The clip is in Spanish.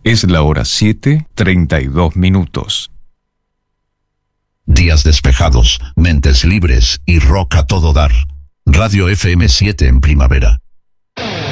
Es la hora 7:32. Días despejados, mentes libres y rock a todo dar. Radio FM 7 en primavera.